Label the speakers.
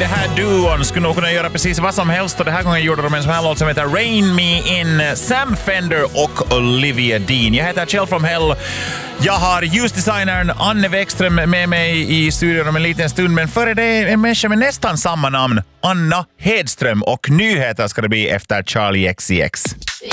Speaker 1: här duon skulle nog kunna göra precis vad som helst och den här gången gjorde de en sån här låt som heter Rain Me In, Sam Fender och Olivia Dean. Jag heter Kjell from Hell. Jag har ljusdesignern Anne Wäckström med mig i studion om en liten stund, men före det är en människa med nästan samma namn, Anna Hedström, och nyheter ska det bli efter Charlie XCX.